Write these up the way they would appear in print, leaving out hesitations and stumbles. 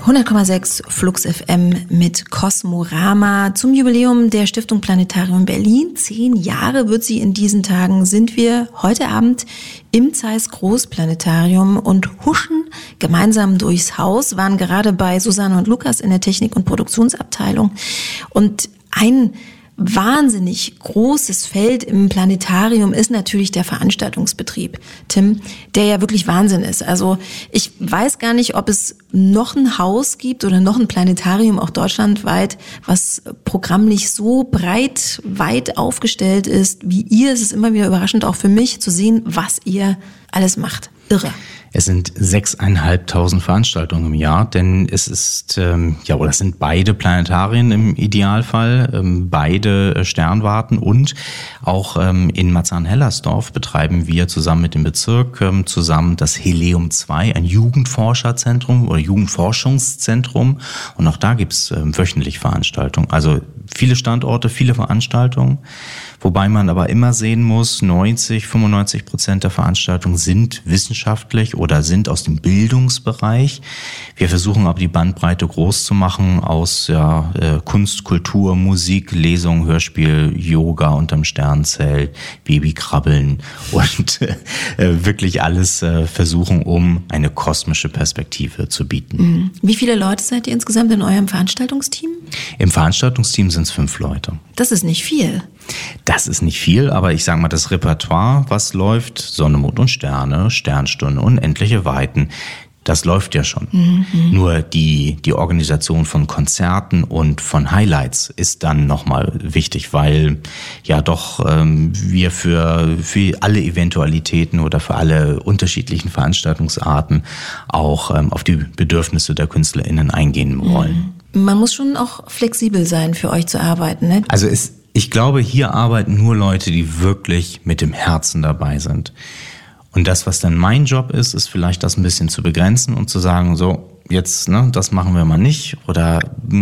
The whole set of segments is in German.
100,6 Flux FM mit Kosmorama zum Jubiläum der Stiftung Planetarium Berlin. 10 Jahre wird sie in diesen Tagen. Sind wir heute Abend im Zeiss Großplanetarium und huschen gemeinsam durchs Haus, waren gerade bei Susanne und Lukas in der Technik- und Produktionsabteilung. Und ein wahnsinnig großes Feld im Planetarium ist natürlich der Veranstaltungsbetrieb, Tim, der ja wirklich Wahnsinn ist. Also ich weiß gar nicht, ob es noch ein Haus gibt oder noch ein Planetarium, auch deutschlandweit, was programmlich so breit, weit aufgestellt ist wie ihr. Es ist immer wieder überraschend, auch für mich, zu sehen, was ihr alles macht. Irre. Es sind 6.500 Veranstaltungen im Jahr, denn es ist, das sind beide Planetarien im Idealfall, beide Sternwarten und auch in Marzahn-Hellersdorf betreiben wir zusammen mit dem Bezirk zusammen das Helium 2, ein Jugendforscherzentrum oder Jugendforschungszentrum, und auch da gibt's wöchentlich Veranstaltungen, also viele Standorte, viele Veranstaltungen. Wobei man aber immer sehen muss, 95% der Veranstaltungen sind wissenschaftlich oder sind aus dem Bildungsbereich. Wir versuchen aber die Bandbreite groß zu machen aus Kunst, Kultur, Musik, Lesung, Hörspiel, Yoga unterm Sternzelt, Babykrabbeln und wirklich alles versuchen, um eine kosmische Perspektive zu bieten. Wie viele Leute seid ihr insgesamt in eurem Veranstaltungsteam? Im Veranstaltungsteam sind es 5 Leute. Das ist nicht viel. Das ist nicht viel, aber ich sage mal, das Repertoire, was läuft, Sonne, Mond und Sterne, Sternstunde, unendliche Weiten, das läuft ja schon. Nur die Organisation von Konzerten und von Highlights ist dann nochmal wichtig, weil ja doch wir für alle Eventualitäten oder für alle unterschiedlichen Veranstaltungsarten auch auf die Bedürfnisse der KünstlerInnen eingehen wollen. Man muss schon auch flexibel sein, für euch zu arbeiten, ne? Also ich glaube, hier arbeiten nur Leute, die wirklich mit dem Herzen dabei sind. Und das, was dann mein Job ist, ist vielleicht das ein bisschen zu begrenzen und zu sagen, so, jetzt, das machen wir mal nicht. Oder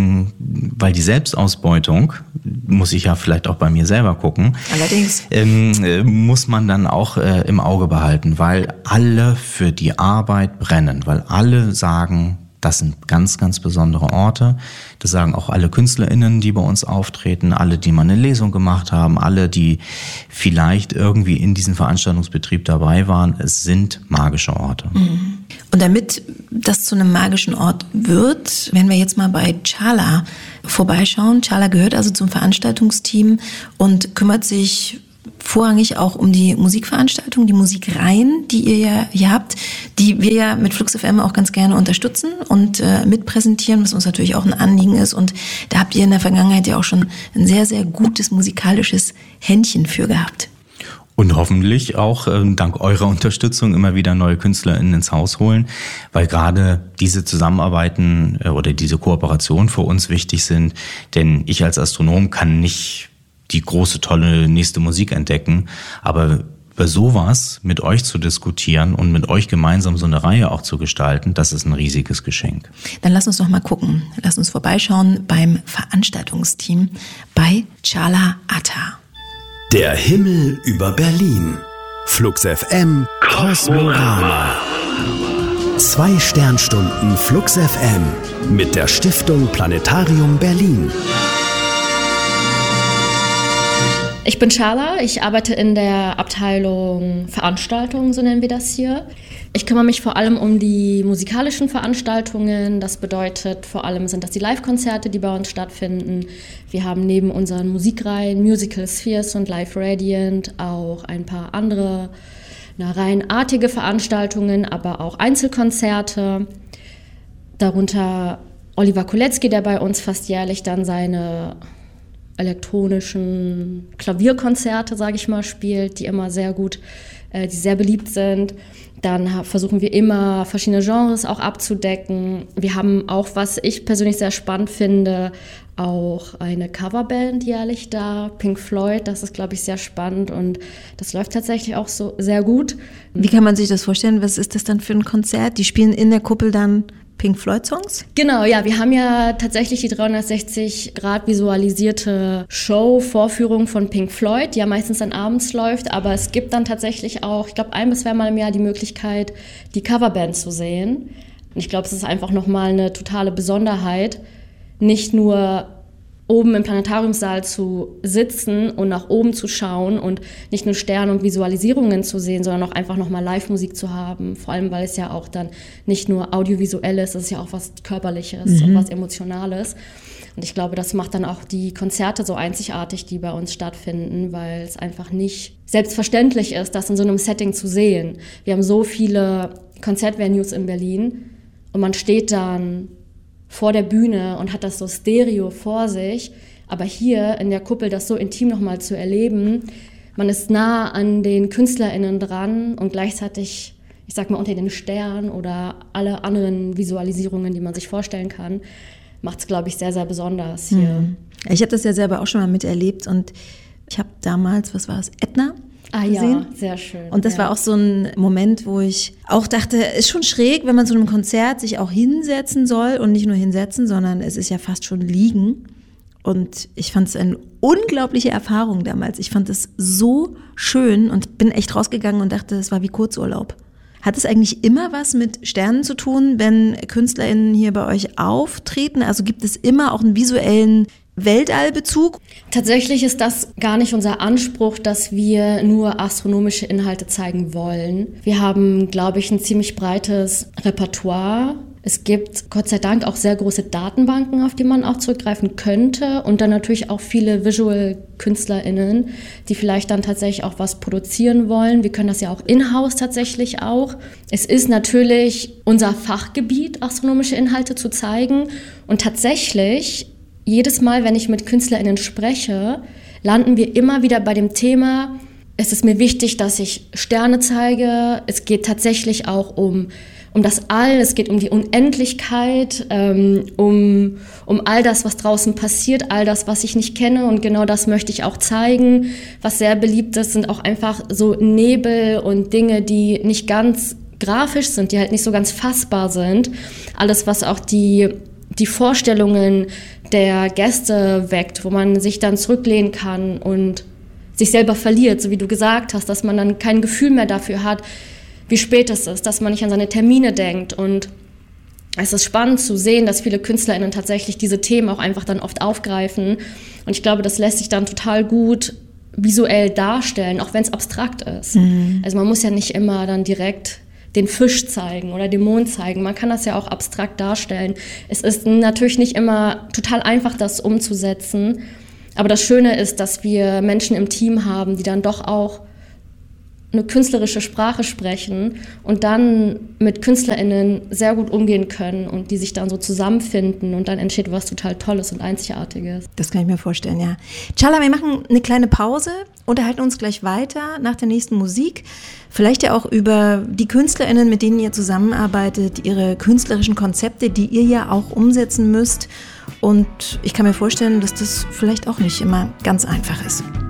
weil die Selbstausbeutung, muss ich ja vielleicht auch bei mir selber gucken. Allerdings. Muss man dann auch im Auge behalten, weil alle für die Arbeit brennen, weil alle sagen, das sind ganz, ganz besondere Orte. Das sagen auch alle KünstlerInnen, die bei uns auftreten, alle, die mal eine Lesung gemacht haben, alle, die vielleicht irgendwie in diesem Veranstaltungsbetrieb dabei waren. Es sind magische Orte. Und damit das zu einem magischen Ort wird, wenn wir jetzt mal bei Chala vorbeischauen. Chala gehört also zum Veranstaltungsteam und kümmert sich vorrangig auch um die Musikveranstaltungen, die Musikreihen, die ihr ja hier habt, die wir ja mit Flux FM auch ganz gerne unterstützen und mitpräsentieren, was uns natürlich auch ein Anliegen ist. Und da habt ihr in der Vergangenheit ja auch schon ein sehr, sehr gutes musikalisches Händchen für gehabt. Und hoffentlich auch dank eurer Unterstützung immer wieder neue KünstlerInnen ins Haus holen, weil gerade diese Zusammenarbeiten oder diese Kooperation für uns wichtig sind. Denn ich als Astronom kann nicht die große, tolle nächste Musik entdecken, aber über sowas mit euch zu diskutieren und mit euch gemeinsam so eine Reihe auch zu gestalten, das ist ein riesiges Geschenk. Dann lass uns doch mal gucken. Lass uns vorbeischauen beim Veranstaltungsteam bei Chala Atta. Der Himmel über Berlin. Flux FM Kosmorama. 2 Sternstunden Flux FM mit der Stiftung Planetarium Berlin. Ich bin Chala, ich arbeite in der Abteilung Veranstaltungen, so nennen wir das hier. Ich kümmere mich vor allem um die musikalischen Veranstaltungen. Das bedeutet, vor allem sind das die Live-Konzerte, die bei uns stattfinden. Wir haben neben unseren Musikreihen Musical Spheres und Live Radiant auch ein paar andere reihenartige Veranstaltungen, aber auch Einzelkonzerte. Darunter Oliver Kolecki, der bei uns fast jährlich dann seine elektronischen Klavierkonzerte, sage ich mal, spielt, die immer sehr gut, die sehr beliebt sind. Dann versuchen wir immer verschiedene Genres auch abzudecken. Wir haben auch, was ich persönlich sehr spannend finde, auch eine Coverband jährlich da, Pink Floyd. Das ist, glaube ich, sehr spannend und das läuft tatsächlich auch so sehr gut. Wie kann man sich das vorstellen? Was ist das dann für ein Konzert? Die spielen in der Kuppel dann Pink Floyd-Songs? Genau, ja, wir haben ja tatsächlich die 360-Grad visualisierte Show-Vorführung von Pink Floyd, die ja meistens dann abends läuft, aber es gibt dann tatsächlich auch, ich glaube, 1 bis 2 Mal im Jahr die Möglichkeit, die Coverband zu sehen. Und ich glaube, es ist einfach nochmal eine totale Besonderheit, nicht nur oben im Planetariumssaal zu sitzen und nach oben zu schauen und nicht nur Sterne und Visualisierungen zu sehen, sondern auch einfach nochmal Live-Musik zu haben. Vor allem, weil es ja auch dann nicht nur audiovisuell ist, es ist ja auch was Körperliches und was Emotionales. Und ich glaube, das macht dann auch die Konzerte so einzigartig, die bei uns stattfinden, weil es einfach nicht selbstverständlich ist, das in so einem Setting zu sehen. Wir haben so viele Konzertvenues in Berlin und man steht dann vor der Bühne und hat das so Stereo vor sich. Aber hier in der Kuppel das so intim nochmal zu erleben, man ist nah an den KünstlerInnen dran und gleichzeitig, ich sag mal, unter den Sternen oder alle anderen Visualisierungen, die man sich vorstellen kann, macht es, glaube ich, sehr, sehr besonders hier. Ich habe das ja selber auch schon mal miterlebt und ich habe damals, was war es, Ätna gesehen. Ja, sehr schön. Und das war auch so ein Moment, wo ich auch dachte, ist schon schräg, wenn man zu einem Konzert sich auch hinsetzen soll und nicht nur hinsetzen, sondern es ist ja fast schon liegen. Und ich fand es eine unglaubliche Erfahrung damals. Ich fand es so schön und bin echt rausgegangen und dachte, es war wie Kurzurlaub. Hat es eigentlich immer was mit Sternen zu tun, wenn KünstlerInnen hier bei euch auftreten? Also gibt es immer auch einen visuellen Weltallbezug? Tatsächlich ist das gar nicht unser Anspruch, dass wir nur astronomische Inhalte zeigen wollen. Wir haben, glaube ich, ein ziemlich breites Repertoire. Es gibt Gott sei Dank auch sehr große Datenbanken, auf die man auch zurückgreifen könnte und dann natürlich auch viele Visual-KünstlerInnen, die vielleicht dann tatsächlich auch was produzieren wollen. Wir können das ja auch in-house tatsächlich auch. Es ist natürlich unser Fachgebiet, astronomische Inhalte zu zeigen und tatsächlich jedes Mal, wenn ich mit KünstlerInnen spreche, landen wir immer wieder bei dem Thema, es ist mir wichtig, dass ich Sterne zeige. Es geht tatsächlich auch um das All, es geht um die Unendlichkeit, um all das, was draußen passiert, all das, was ich nicht kenne und genau das möchte ich auch zeigen. Was sehr beliebt ist, sind auch einfach so Nebel und Dinge, die nicht ganz grafisch sind, die halt nicht so ganz fassbar sind. Alles, was auch die Vorstellungen der Gäste weckt, wo man sich dann zurücklehnen kann und sich selber verliert, so wie du gesagt hast, dass man dann kein Gefühl mehr dafür hat, wie spät es ist, dass man nicht an seine Termine denkt. Und es ist spannend zu sehen, dass viele KünstlerInnen tatsächlich diese Themen auch einfach dann oft aufgreifen. Und ich glaube, das lässt sich dann total gut visuell darstellen, auch wenn es abstrakt ist. Also man muss ja nicht immer dann direkt den Fisch zeigen oder den Mond zeigen. Man kann das ja auch abstrakt darstellen. Es ist natürlich nicht immer total einfach, das umzusetzen. Aber das Schöne ist, dass wir Menschen im Team haben, die dann doch auch eine künstlerische Sprache sprechen und dann mit KünstlerInnen sehr gut umgehen können und die sich dann so zusammenfinden und dann entsteht was total Tolles und Einzigartiges. Das kann ich mir vorstellen, ja. Çağla, wir machen eine kleine Pause, unterhalten uns gleich weiter nach der nächsten Musik. Vielleicht ja auch über die KünstlerInnen, mit denen ihr zusammenarbeitet, ihre künstlerischen Konzepte, die ihr ja auch umsetzen müsst. Und ich kann mir vorstellen, dass das vielleicht auch nicht immer ganz einfach ist.